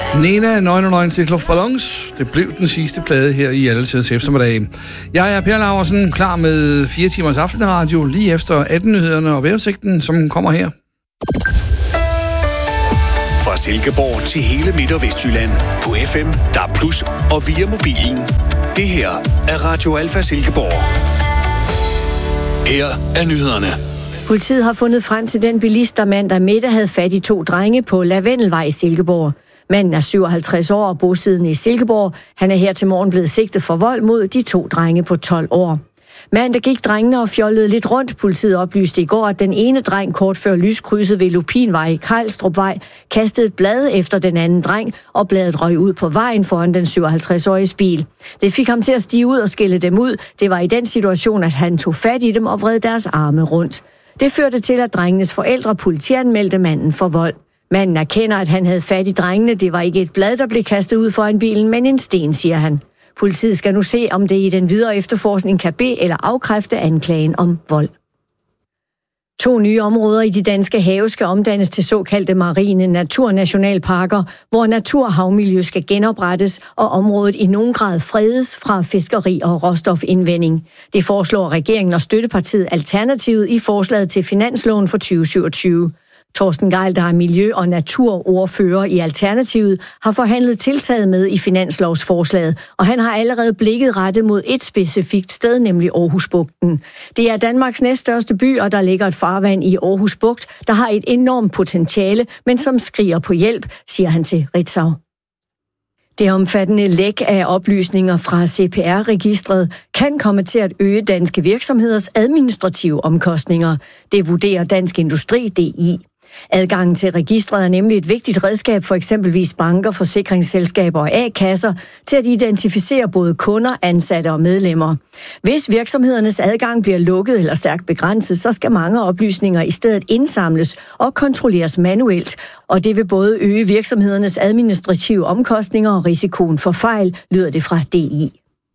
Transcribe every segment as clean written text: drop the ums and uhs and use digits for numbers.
Nena 99 Luftballons. Det blev den sidste plade her i alle tiders eftermiddag. Jeg er Per Laursen, klar med 4 timers aftenradio lige efter 18-nyhederne og vejrudsigten, som kommer her. Fra Silkeborg til hele Midt- og Vestjylland på FM, DAB+ og via mobilen. Det her er Radio Alfa Silkeborg. Her er nyhederne. Politiet har fundet frem til den bilist, der mandag middag havde fat i 2 drenge på Lavendelvej i Silkeborg. Manden er 57 år og bosiddende i Silkeborg. Han er her til morgen blevet sigtet for vold mod de 2 drenge på 12 år. Mandag gik drengene og fjollede lidt rundt. Politiet oplyste i går, at den ene dreng kort før lyskrydset ved Lupinvej i Krejlstrupvej kastede et blad efter den anden dreng, og bladet røg ud på vejen foran den 57-årige bil. Det fik ham til at stige ud og skælde dem ud. Det var i den situation, at han tog fat i dem og vred deres arme rundt. Det førte til, at drengenes forældre politianmeldte manden for vold. Manden erkender, at han havde fat i drengene. Det var ikke et blad, der blev kastet ud foran bilen, men en sten, siger han. Politiet skal nu se, om det i den videre efterforskning kan be- eller afkræfte anklagen om vold. 2 nye områder i de danske have skal omdannes til såkaldte marine naturnationalparker, hvor natur- og havmiljø skal genoprettes, og området i nogen grad fredes fra fiskeri og råstofindvinding. Det foreslår regeringen og støttepartiet Alternativet i forslaget til finansloven for 2027. Torsten Gejl, der er miljø- og naturordfører i Alternativet, har forhandlet tiltaget med i finanslovsforslaget, og han har allerede blikket rettet mod et specifikt sted, nemlig Aarhusbugten. Det er Danmarks næststørste by, og der ligger et farvand i Aarhus Bugt, der har et enormt potentiale, men som skriger på hjælp, siger han til Ritzau. Det omfattende læk af oplysninger fra CPR-registret kan komme til at øge danske virksomheders administrative omkostninger. Det vurderer Dansk Industri, DI. Adgangen til registret er nemlig et vigtigt redskab for eksempelvis banker, forsikringsselskaber og A-kasser til at identificere både kunder, ansatte og medlemmer. Hvis virksomhedernes adgang bliver lukket eller stærkt begrænset, så skal mange oplysninger i stedet indsamles og kontrolleres manuelt, og det vil både øge virksomhedernes administrative omkostninger og risikoen for fejl, lyder det fra DI.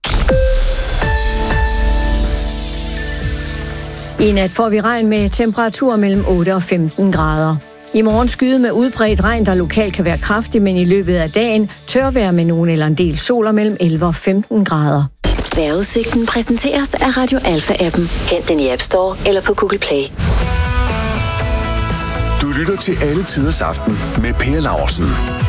I nat får vi regn med temperaturer mellem 8 og 15 grader. I morgen skyde med udbredt regn, der lokalt kan være kraftig, men i løbet af dagen tørvejr med nogen eller en del sol og mellem 11 og 15 grader. Vejrudsigten præsenteres af Radio Alfa-appen. Hent den i App Store eller på Google Play. Du lytter til Alle Tiders Aften med Per Laursen.